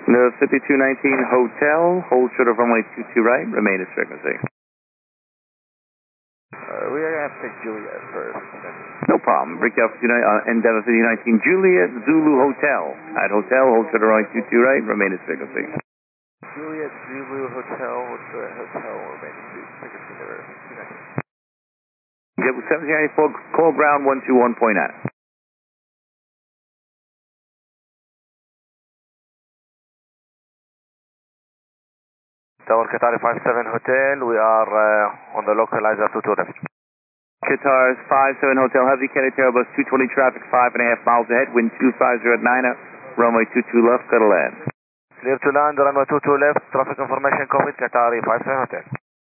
The 5219 Hotel, hold short of runway 22 right, remain at frequency. We are going to take Juliet first. No problem. Break out Endeavor 5219 Juliet Zulu Hotel. At hotel, hold short of runway 22 right, remain at frequency. Juliet Zulu Hotel, what's the hotel remaining frequency there? 219. Get 1794, call ground 121.9. Tower Qatar 57 Hotel, we are on the localizer 22 left. Qatar's 57 Hotel, Heavy Kennedy Airbus 220 traffic, 5.5 miles ahead, wind 250 at 9, runway 22 left, go to land. Clear to land, runway 22 left, traffic information copied, Qatar 57 Hotel.